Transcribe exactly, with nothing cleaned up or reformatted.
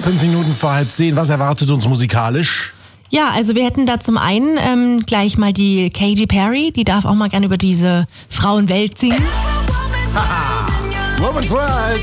fünf Minuten vor halb zehn. Was erwartet uns musikalisch? Ja, also wir hätten da zum einen ähm, gleich mal die Katy Perry, die darf auch mal gerne über diese Frauenwelt singen. Haha, Woman's World.